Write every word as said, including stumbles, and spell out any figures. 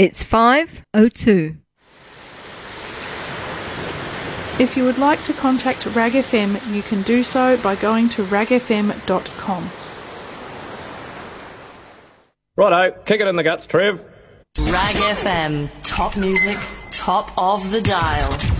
It's five oh two. If you would like to contact Rag F M, you can do so by going to rag f m dot com. Righto, kick it in the guts, Trev. Rag F M, top music, top of the dial.